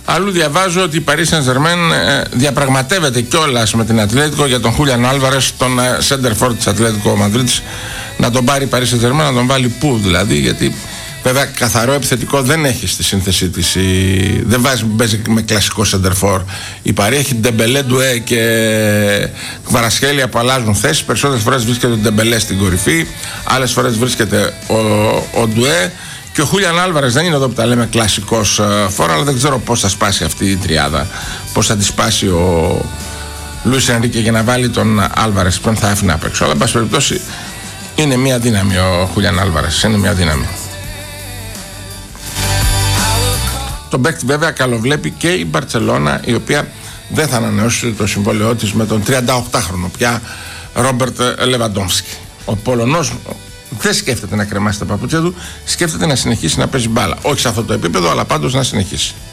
Αλλού διαβάζω ότι η Paris Saint-Germain διαπραγματεύεται κιόλας με την Ατλέτικο για τον Χούλιαν Άλβαρες, τον center for της Ατλέτικο Μαδρίτης, να τον πάρει η Paris Saint-Germain, να τον βάλει πού δηλαδή, γιατί βέβαια καθαρό επιθετικό δεν έχει στη σύνθεσή της, δεν παίζει με κλασικό center for. Η Paris έχει Ντεμπελέ, Ντουέ και Κβαρασχέλια που αλλάζουν θέσεις. Περισσότερες φορές βρίσκεται ο Ντεμπελέ στην κορυφή, άλλες φορές βρίσκεται ο Ντουέ. Και ο Χούλιαν Άλβαρες δεν είναι εδώ που τα λέμε κλασικός φόρ, αλλά δεν ξέρω πώς θα σπάσει αυτή η τριάδα. Πώς θα τη σπάσει ο Λουίς Ενρίκε για να βάλει τον Άλβαρες, ποιον θα άφηνε απ' έξω. Αλλά εν πάση περιπτώσει είναι μια δύναμη ο Χούλιαν Άλβαρες, είναι μια δύναμη. Τον παίκτη βέβαια καλοβλέπει και η Μπαρτσελώνα, η οποία δεν θα ανανεώσει το συμβόλαιό της με τον 38χρονο πια Ρόμπερτ Λεβαντόφσκι. Ο Πολωνός δεν σκέφτεται να κρεμάσει τα παπούτσια του, σκέφτεται να συνεχίσει να παίζει μπάλα. Όχι σε αυτό το επίπεδο, αλλά πάντως να συνεχίσει.